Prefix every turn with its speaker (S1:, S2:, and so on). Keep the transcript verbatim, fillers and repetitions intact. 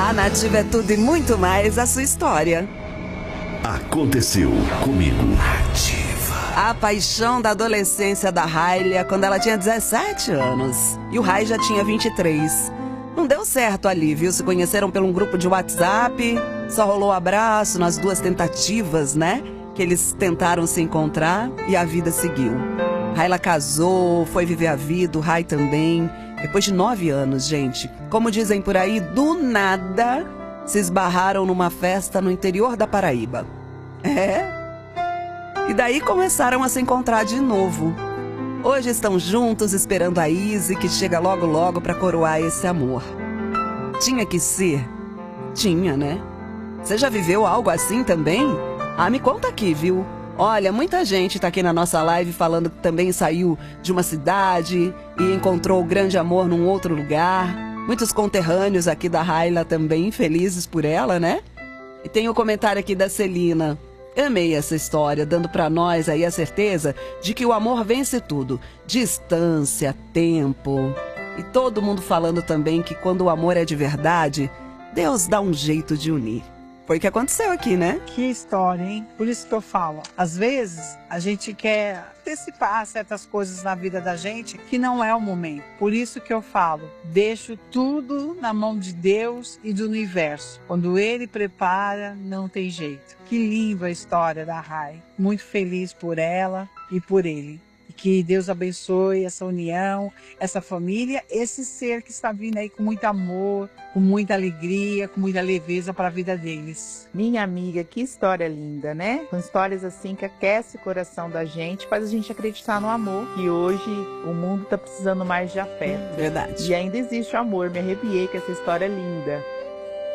S1: A Nativa é tudo e muito mais a sua história.
S2: Aconteceu comigo.
S1: A paixão da adolescência da Hailey quando ela tinha dezessete anos. E o Rai já tinha vinte e três. Não deu certo ali, viu? Se conheceram por um grupo de WhatsApp. Só rolou abraço nas duas tentativas, né? Que eles tentaram se encontrar e a vida seguiu. Hailey casou, foi viver a vida, o Rai também. Depois de nove anos, gente. Como dizem por aí, do nada se esbarraram numa festa no interior da Paraíba. É? E daí começaram a se encontrar de novo. Hoje estão juntos esperando a Izzy, que chega logo logo para coroar esse amor. Tinha que ser? Tinha, né? Você já viveu algo assim também? Ah, me conta aqui, viu? Olha, muita gente tá aqui na nossa live falando que também saiu de uma cidade e encontrou o grande amor num outro lugar. Muitos conterrâneos aqui da Hailey também felizes por ela, né? E tem o comentário aqui da Celina. Amei essa história, dando pra nós aí a certeza de que o amor vence tudo. Distância, tempo. E todo mundo falando também que quando o amor é de verdade, Deus dá um jeito de unir. Foi o que aconteceu aqui, né?
S3: Que história, hein? Por isso que eu falo. Às vezes, a gente quer antecipar certas coisas na vida da gente que não é o momento. Por isso que eu falo, deixo tudo na mão de Deus e do universo. Quando Ele prepara, não tem jeito. Que linda a história da Rai. Muito feliz por ela e por ele. E que Deus abençoe essa união, essa família, esse ser que está vindo aí com muito amor, com muita alegria, com muita leveza para a vida deles.
S4: Minha amiga, que história linda, né? Com histórias assim que aquece o coração da gente, faz a gente acreditar no amor. E hoje o mundo está precisando mais de afeto.
S1: Verdade.
S4: E ainda existe o amor, me arrepiei com essa história linda.